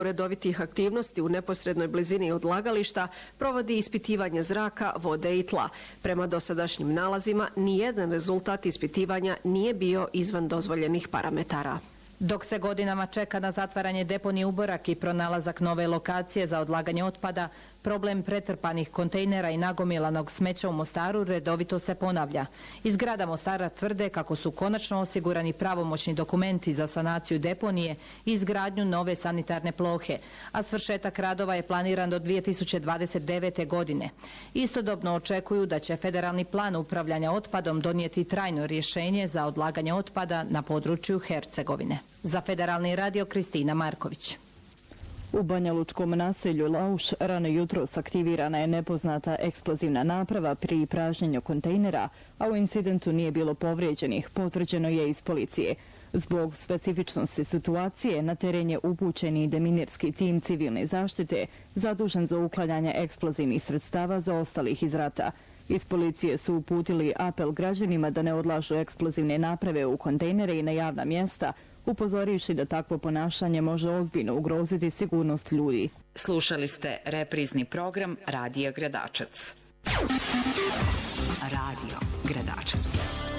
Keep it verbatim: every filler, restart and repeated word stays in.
redovitih aktivnosti u neposrednoj blizini odlagališta provodi ispitivanje zraka, vode i tla. Prema dosadašnjim nalazima, nijedan rezultat ispitivanja nije bio izvan dozvoljenih parametara. Dok se godinama čeka na zatvaranje deponije Uborak i pronalazak nove lokacije za odlaganje otpada, problem pretrpanih kontejnera i nagomilanog smeća u Mostaru redovito se ponavlja. Iz grada Mostara tvrde kako su konačno osigurani pravomoćni dokumenti za sanaciju deponije i izgradnju nove sanitarne plohe, a svršetak radova je planiran do dvije tisuće dvadeset devete. godine. Istodobno očekuju da će federalni plan upravljanja otpadom donijeti trajno rješenje za odlaganje otpada na području Hercegovine. Za Federalni radio Kristina Marković. U banjalučkom naselju Lauš rano jutros aktivirana je nepoznata eksplozivna naprava pri pražnjenju kontejnera, a u incidentu nije bilo povrijeđenih, potvrđeno je iz policije. Zbog specifičnosti situacije na teren je upućen i deminirski tim civilne zaštite zadužen za uklanjanje eksplozivnih sredstava zaostalih iz rata. Iz policije su uputili apel građanima da ne odlažu eksplozivne naprave u kontejnere i na javna mjesta, upozorivši da takvo ponašanje može ozbiljno ugroziti sigurnost ljudi. Slušali ste reprizni program Radija Gradačac. Radio Gradačac.